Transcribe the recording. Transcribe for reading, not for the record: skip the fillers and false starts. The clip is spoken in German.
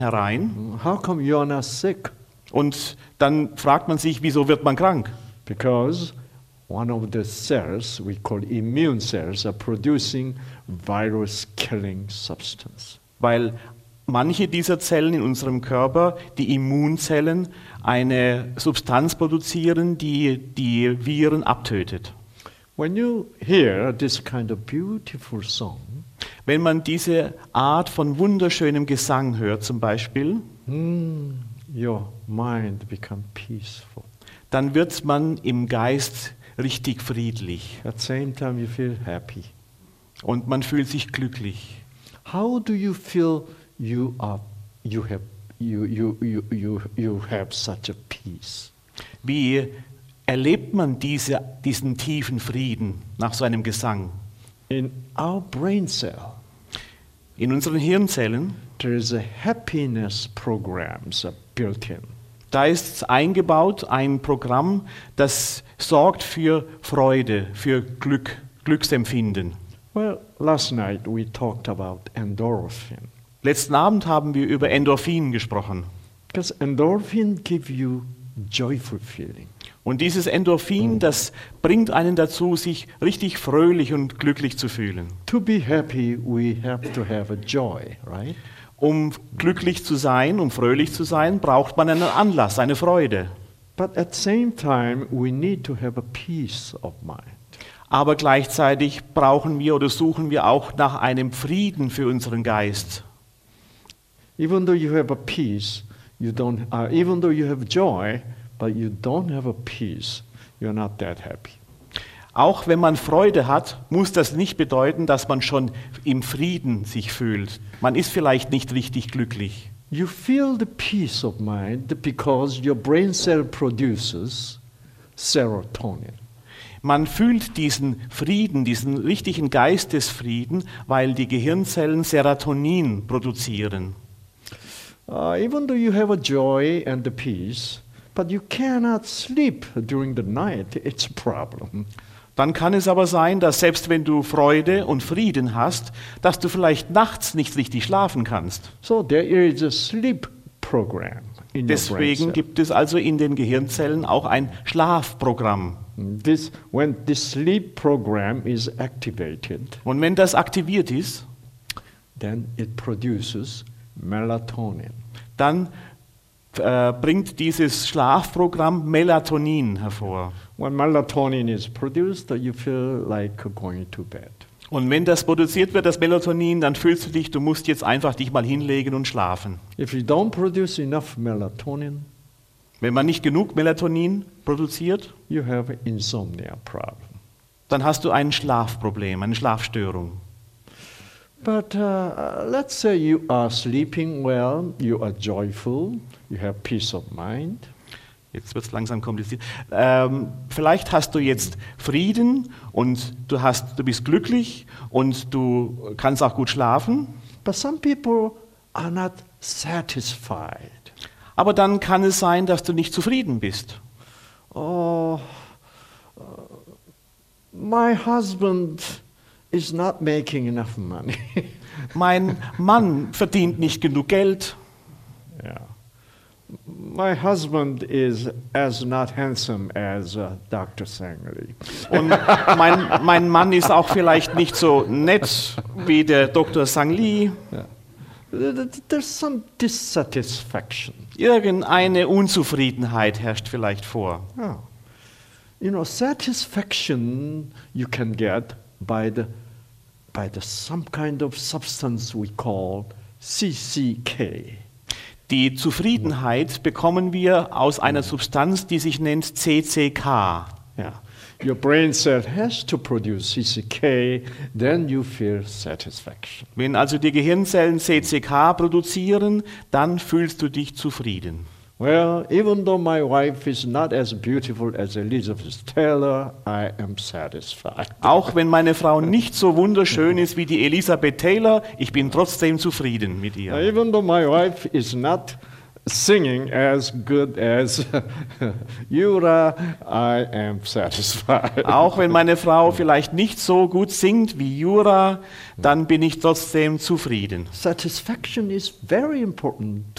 herein. How come you are not sick? Und dann fragt man sich, wieso wird man krank? Because one of the cells, we call immune cells, are producing virus-killing substance. Weil manche dieser Zellen in unserem Körper, die Immunzellen, eine Substanz produzieren, die die Viren abtötet. When you hear this kind of beautiful song, Wenn man diese Art von wunderschönem Gesang hört zum Beispiel, your mind becomes peaceful. dann wird man im Geist richtig friedlich At the same time, you feel happy. und man fühlt sich glücklich. How do you feel you have such a peace? Wie erlebt man diesen tiefen Frieden nach so einem Gesang? In our brain cell, In unseren Hirnzellen, there is a happiness programs built in. da ist eingebaut ein Programm, das sorgt für Freude, für Glück, Glücksempfinden. Well, last night we talked about endorphin. Letzten Abend haben wir über Endorphin gesprochen. Because endorphin give you joyful feeling. Und dieses Endorphin, das bringt einen dazu, sich richtig fröhlich und glücklich zu fühlen. To be happy, we have to have a joy, right? Um glücklich zu sein, um fröhlich zu sein, braucht man einen Anlass, eine Freude. But at the same time, we need to have a peace of mind. Aber gleichzeitig brauchen wir oder suchen wir auch nach einem Frieden für unseren Geist. Even though you have a peace, even though you have joy, but you don't have a peace, you're not that happy. Auch wenn man Freude hat, muss das nicht bedeuten, dass man schon im Frieden sich fühlt. Man ist vielleicht nicht richtig glücklich. You feel the peace of mind because your brain cell produces serotonin. Man fühlt diesen Frieden, diesen richtigen Geistesfrieden, weil die Gehirnzellen Serotonin produzieren. Even though you have a joy and the peace, but you cannot sleep during the night, it's a problem. Dann kann es aber sein, dass selbst wenn du Freude und Frieden hast, dass du vielleicht nachts nicht richtig schlafen kannst. So there is a sleep program in your brain Deswegen cell. gibt es also in den Gehirnzellen auch ein Schlafprogramm. When this sleep program is activated, Und wenn das aktiviert ist, then it produces melatonin. dann bringt dieses Schlafprogramm Melatonin hervor. When melatonin is produced, you feel like going to bed. Und wenn das produziert wird, das Melatonin, dann fühlst du dich, du musst jetzt einfach dich mal hinlegen und schlafen. If you don't produce enough melatonin, Wenn man nicht genug Melatonin produziert, you have insomnia problem. dann hast du ein Schlafproblem, eine Schlafstörung. But let's say you are sleeping well, you are joyful, you have peace of mind. Jetzt wird es langsam kompliziert. Vielleicht hast du jetzt Frieden und du bist glücklich und du kannst auch gut schlafen. But some people are not satisfied. Aber dann kann es sein, dass du nicht zufrieden bist. Oh, my husband is not making enough money. Mein Mann verdient nicht genug Geld. Yeah. My husband is as not handsome as Dr. Sangli. Und mein Mann ist auch vielleicht nicht so nett wie der Dr. Sangli. Yeah. There's some dissatisfaction. Irgendeine Unzufriedenheit herrscht vielleicht vor. Oh. You know, satisfaction you can get by the some kind of substance we call CCK. Die Zufriedenheit bekommen wir aus einer Substanz, die sich nennt CCK. Yeah. Your brain cell has to produce CCK, then you feel satisfaction. Wenn also die Gehirnzellen CCK produzieren, dann fühlst du dich zufrieden. Well, even though my wife is not as beautiful as Elizabeth Taylor, I am satisfied. Auch wenn meine Frau nicht so wunderschön ist wie die Elisabeth Taylor, ich bin trotzdem zufrieden mit ihr. Even though my wife is not singing as good as Yura, I am satisfied. Auch wenn meine Frau vielleicht nicht so gut singt wie Jura, dann bin ich trotzdem zufrieden. Satisfaction is very important